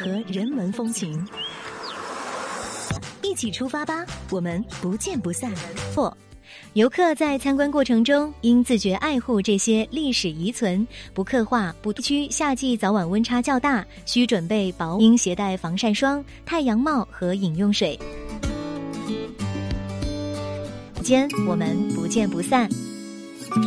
和人文风情。一起出发吧，我们不见不散。游客在参观过程中应自觉爱护这些历史遗存，不刻画，不区夏季早晚温差较大，需准备应携带防晒霜、太阳帽和饮用水。我们不见不散。